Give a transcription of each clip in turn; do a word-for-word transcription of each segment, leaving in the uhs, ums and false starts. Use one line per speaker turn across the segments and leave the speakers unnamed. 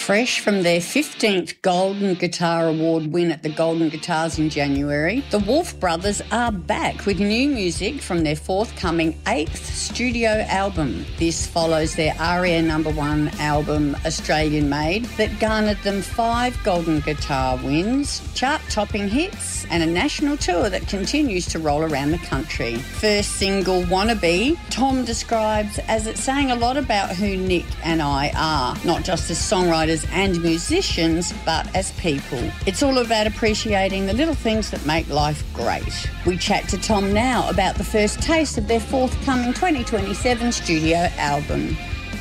Fresh from their fifteenth Golden Guitar Award win at the Golden Guitars in January, the Wolf Brothers are back with new music from their forthcoming eighth studio album. This follows their ARIA number one album, Australian Made, that garnered them five Golden Guitar wins, chart-topping hits, and a national tour that continues to roll around the country. First single, Wannabe, Tom describes as it saying a lot about who Nick and I are, not just as songwriters and musicians, but as people. It's all about appreciating the little things that make life great. We chat to Tom now about the first taste of their forthcoming twenty twenty-seven studio album.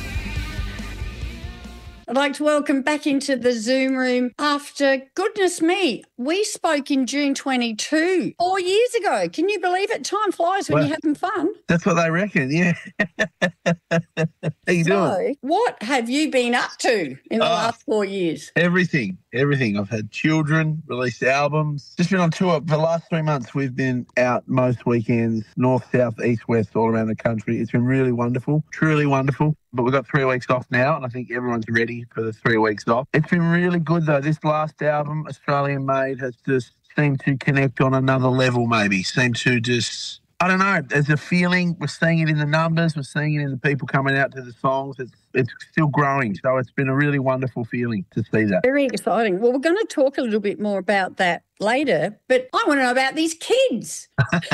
I'd like to welcome back into the Zoom room after, goodness me, we spoke in June twenty-two, four years ago. Can you believe it? Time flies when well, you're having fun.
That's what they reckon, yeah. How you
so,
doing?
What have you been up to in the oh, last four years?
Everything, everything. I've had children, released albums, just been on tour. For the last three months, we've been out most weekends, north, south, east, west, all around the country. It's been really wonderful, truly wonderful. But we've got three weeks off now, and I think everyone's ready for the three weeks off. It's been really good, though. This last album, Australian Made, has just seemed to connect on another level, maybe. Seemed to just, I don't know, there's a feeling. We're seeing it in the numbers. We're seeing it in the people coming out to the songs. It's it's still growing. So it's been a really wonderful feeling to see that.
Very exciting. Well, we're going to talk a little bit more about that later, but I want to know about these kids.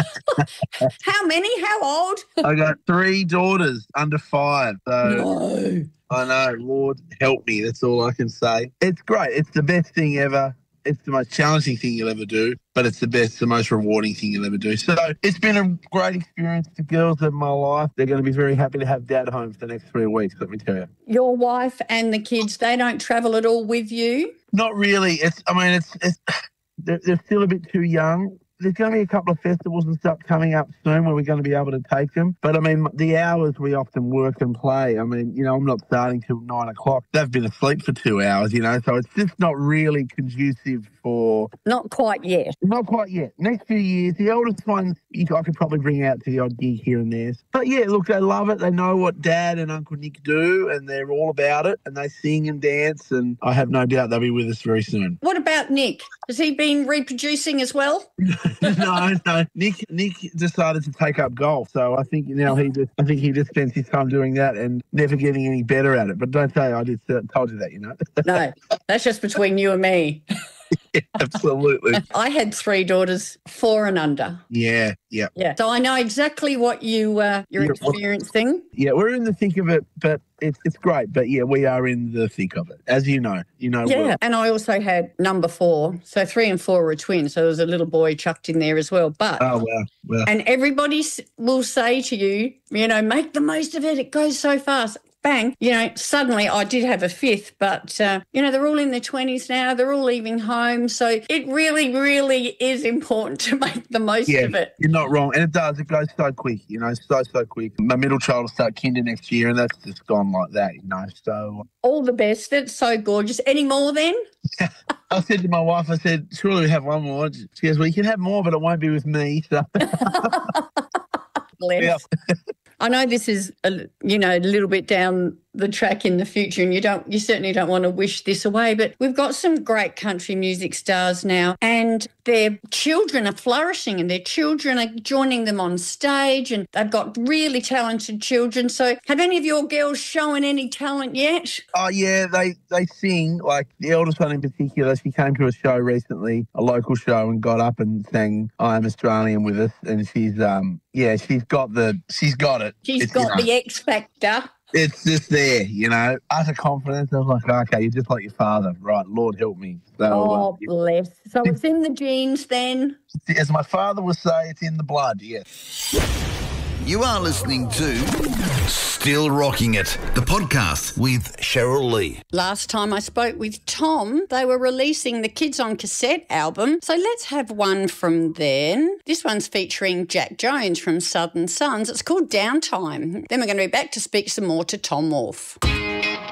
How many? How old?
I got three daughters under five. So
no.
I know, Lord help me. That's all I can say. It's great. It's the best thing ever. It's the most challenging thing you'll ever do, but it's the best, the most rewarding thing you'll ever do. So it's been a great experience. The girls of my life, they're going to be very happy to have Dad home for the next three weeks, let me tell you.
Your wife and the kids, they don't travel at all with you?
Not really. It's. I mean, it's. it's they're, they're still a bit too young. There's going to be a couple of festivals and stuff coming up soon where we're going to be able to take them. But, I mean, the hours we often work and play, I mean, you know, I'm not starting till nine o'clock. They've been asleep for two hours, you know, so it's just not really conducive for...
Not quite yet.
Not quite yet. Next few years, the oldest ones, you, I could probably bring out to the odd gig here and there. But, yeah, look, they love it. They know what Dad and Uncle Nick do, and they're all about it, and they sing and dance, and I have no doubt they'll be with us very soon.
What about Nick? Has he been reproducing as well?
no, no. Nick Nick decided to take up golf, so I think now he just I think he just spends his time doing that and never getting any better at it. But don't say I just uh, told you that, you know.
No, that's just between you and me.
Yeah, absolutely.
I had three daughters, four and under.
Yeah, yeah.
Yeah. So I know exactly what you, uh, you're yeah, experiencing.
Well, yeah, we're in the thick of it, but it's it's great. But, yeah, we are in the thick of it, as you know. You know.
Yeah,
well.
And I also had number four. So three and four were twins. So there was a little boy chucked in there as well. But
oh, wow. wow.
And everybody will say to you, you know, make the most of it. It goes so fast. Bang, you know, suddenly I did have a fifth, but, uh, you know, they're all in their twenties now. They're all leaving home. So it really, really is important to make the most
yeah,
of it.
You're not wrong. And it does. It goes so quick, you know, so, so quick. My middle child will start kinder next year, and that's just gone like that, you know. So
all the best. It's so gorgeous. Any more then?
I said to my wife, I said, surely we have one more. She goes, well, you can have more, but it won't be with me. So.
Bless. Yeah. I know this is, a, you know, a little bit down the track in the future, and you don't, you certainly don't want to wish this away, but we've got some great country music stars now, and their children are flourishing, and their children are joining them on stage, and they've got really talented children. So have any of your girls shown any talent yet?
Oh, yeah, they, they sing. Like the eldest one in particular, she came to a show recently, a local show, and got up and sang I Am Australian with us, and she's, um, yeah, she's got the, she's got it.
She's
it's,
got
you know,
the X factor.
It's just there, you know, utter confidence. I was like, okay, you're just like your father. Right, Lord help me. So,
oh,
uh,
bless. So it's in the genes then?
As my father would say, it's in the blood, yes.
You are listening to Still Rocking It, the podcast with Cheryl Lee.
Last time I spoke with Tom, they were releasing the Kids on Cassette album. So let's have one from then. This one's featuring Jack Jones from Southern Sons. It's called Downtime. Then we're going to be back to speak some more to Tom Wolfe.